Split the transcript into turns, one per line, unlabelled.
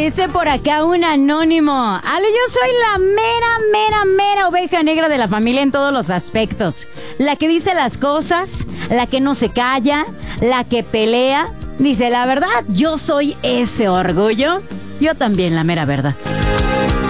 Dice por acá un anónimo: Ale, yo soy la mera oveja negra de la familia en todos los aspectos. La que dice las cosas, la que no se calla, la que pelea. Dice, la verdad, yo soy ese orgullo. Yo también, la mera verdad.